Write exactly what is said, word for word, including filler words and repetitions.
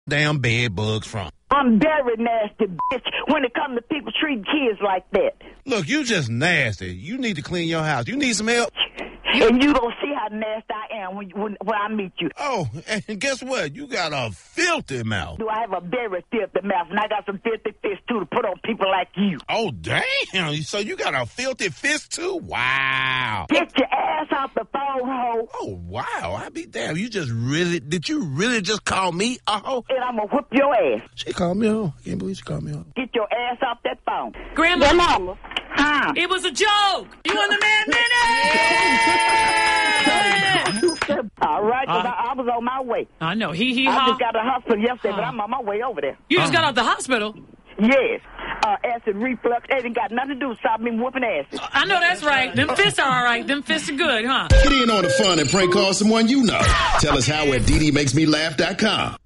damn bed bugs from? I'm very nasty, bitch, when it comes to people treating kids like that. Look, you just nasty. You need to clean your house. You need some help? And you don't see how nasty I am when, you, when, when I meet you. Oh, and guess what? You got a filthy mouth. Do I have a very filthy mouth, and I got some filthy fists, too, to put on people like you. Oh, damn. So you got a filthy fist, too? Wow. Get your ass off the phone, hoe. Oh, wow. I be damn. You just really, did you really just call me a hoe? And I'm going to whip your ass. She called me a hoe. I can't believe she called me a hoe. Get your ass off that phone. Grandma. Your mama. Huh? It was a joke. You won the Man Minute. All right, because Uh, I, I was on my way. I know. He, he, I ha. just got to the hospital yesterday, Huh. but I'm on my way over there. You just got out the hospital. Yes. Uh, acid reflux. It ain't got nothing to do with stop me whooping ass. I know that's right. Them fists are all right. Them fists are good, huh? Get in on the fun and prank call someone you know. Tell us how at D D makes me laugh dot com.